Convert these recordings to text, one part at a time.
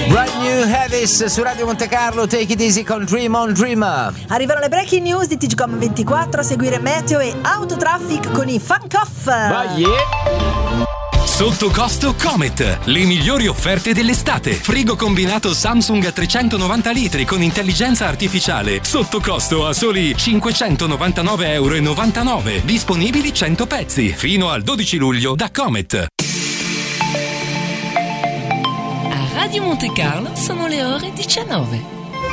Brand New Heavis su Radio Monte Carlo, Take It Easy con Dream on Dreamer. Arrivano le breaking news di TGCOM 24, a seguire Meteo e Autotraffic con i Funk Off. Sotto costo Comet, le migliori offerte dell'estate. Frigo combinato Samsung a 390 litri con intelligenza artificiale. Sotto costo a soli €599,99. Disponibili 100 pezzi. Fino al 12 luglio da Comet. A Radio Monte Carlo sono le ore 19.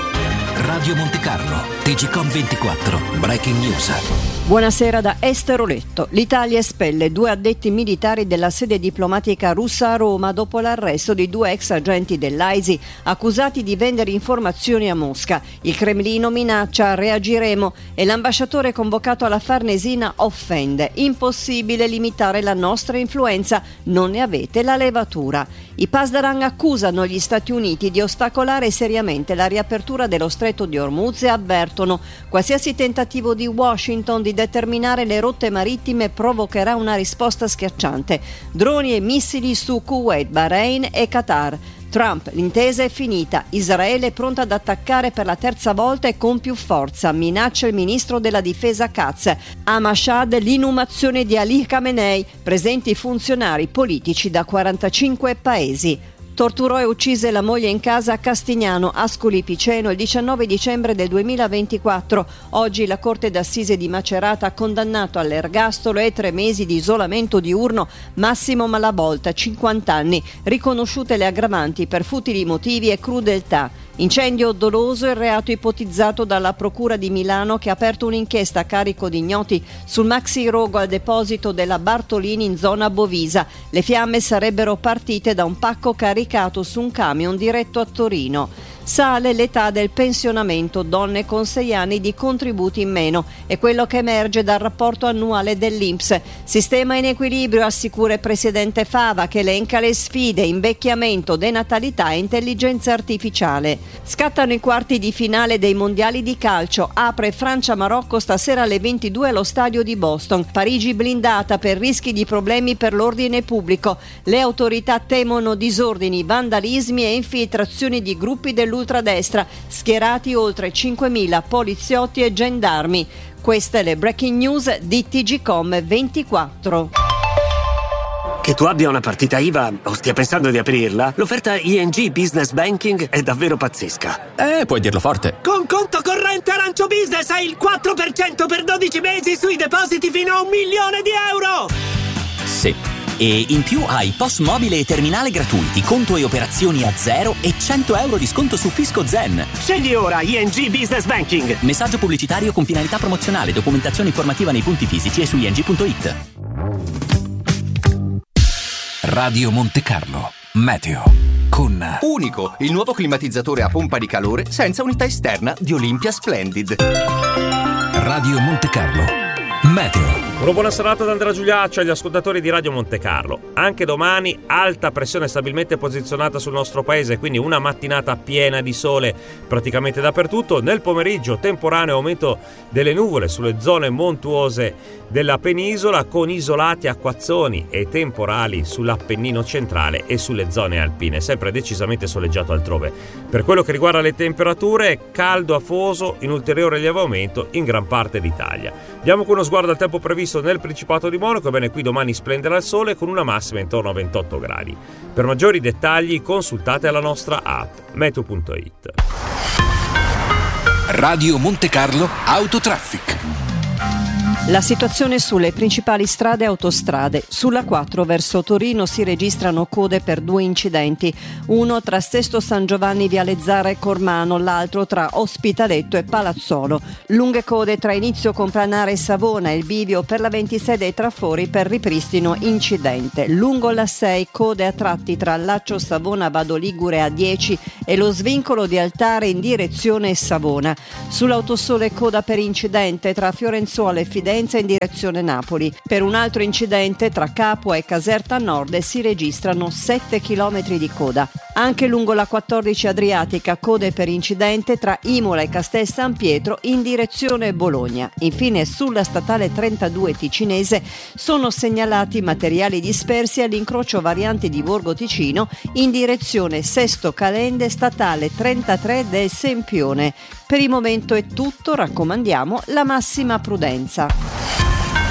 Radio Monte Carlo, TGCOM 24, Breaking News. Buonasera da Esther Oletto. L'Italia espelle 2 addetti militari della sede diplomatica russa a Roma dopo l'arresto di 2 ex agenti dell'AISI accusati di vendere informazioni a Mosca. Il Cremlino minaccia reagiremo e l'ambasciatore convocato alla Farnesina offende. Impossibile limitare la nostra influenza, non ne avete la levatura. I Pasdaran accusano gli Stati Uniti di ostacolare seriamente la riapertura dello Stretto di Hormuz e avvertono qualsiasi tentativo di Washington di determinare le rotte marittime provocherà una risposta schiacciante. Droni e missili su Kuwait, Bahrain e Qatar. Trump, l'intesa è finita. Israele è pronta ad attaccare per la terza volta e con più forza, minaccia il ministro della difesa Katz. A Mashhad l'inumazione di Ali Khamenei, presenti funzionari politici da 45 paesi. Torturò e uccise la moglie in casa a Castignano, Ascoli Piceno, il 19 dicembre del 2024. Oggi la Corte d'Assise di Macerata ha condannato all'ergastolo e 3 mesi di isolamento diurno Massimo Malavolta, 50 anni, riconosciute le aggravanti per futili motivi e crudeltà. Incendio doloso, il reato ipotizzato dalla Procura di Milano che ha aperto un'inchiesta a carico di ignoti sul maxi rogo al deposito della Bartolini in zona Bovisa. Le fiamme sarebbero partite da un pacco caricato su un camion diretto a Torino. Sale l'età del pensionamento, donne con 6 anni di contributi in meno, è quello che emerge dal rapporto annuale dell'INPS. Sistema in equilibrio, assicura il presidente Fava, che elenca le sfide: invecchiamento, denatalità e intelligenza artificiale. Scattano i quarti di finale dei mondiali di calcio, apre Francia-Marocco stasera alle 22 allo stadio di Boston. Parigi blindata per rischi di problemi per l'ordine pubblico. Le autorità temono disordini, vandalismi e infiltrazioni di gruppi dell'ultradestra, schierati oltre 5.000 poliziotti e gendarmi. Queste le breaking news di TGCOM 24. Che tu abbia una partita IVA o stia pensando di aprirla, l'offerta ING Business Banking è davvero pazzesca. Puoi dirlo forte. Con conto corrente Arancio Business hai il 4% per 12 mesi sui depositi fino a €1.000.000! Sì. E in più hai POS mobile e terminale gratuiti, conto e operazioni a zero e €100 di sconto su Fisco Zen. Scegli ora ING Business Banking. Messaggio pubblicitario con finalità promozionale, documentazione informativa nei punti fisici e su ing.it. Radio Monte Carlo, Meteo. Con Unico, il nuovo climatizzatore a pompa di calore senza unità esterna di Olympia Splendid. Radio Monte Carlo, Meteo. Una buona serata da Andrea Giuliaccio agli ascoltatori di Radio Monte Carlo. Anche domani alta pressione stabilmente posizionata sul nostro paese, quindi una mattinata piena di sole praticamente dappertutto. Nel pomeriggio temporaneo aumento delle nuvole sulle zone montuose della penisola, con isolati acquazzoni e temporali sull'Appennino centrale e sulle zone alpine, sempre decisamente soleggiato altrove. Per quello che riguarda le temperature, caldo afoso in ulteriore lieve aumento in gran parte d'Italia. Diamo con uno sguardo al tempo previsto nel Principato di Monaco. Bene, qui domani splenderà il sole con una massima intorno a 28 gradi. Per maggiori dettagli consultate la nostra app meteo.it. Radio Monte Carlo Autotraffic. La situazione sulle principali strade e autostrade. Sulla 4 verso Torino si registrano code per 2 incidenti, uno tra Sesto San Giovanni Viale Zara e Cormano, l'altro tra Ospitaletto e Palazzolo. Lunghe code tra Inizio Complanare e Savona e il bivio per la 26 dei Trafori per ripristino incidente. Lungo la 6 code a tratti tra Laccio Savona Vado Ligure A10 e lo svincolo di Altare in direzione Savona. Sull'Autosole coda per incidente tra Fiorenzuola e Fidenza Madenza in direzione Napoli. Per un altro incidente tra Capua e Caserta Nord si registrano 7 km di coda. Anche lungo la 14 Adriatica code per incidente tra Imola e Castel San Pietro in direzione Bologna. Infine sulla statale 32 ticinese sono segnalati materiali dispersi all'incrocio variante di Borgo Ticino in direzione Sesto Calende statale 33 del Sempione. Per il momento è tutto, raccomandiamo la massima prudenza.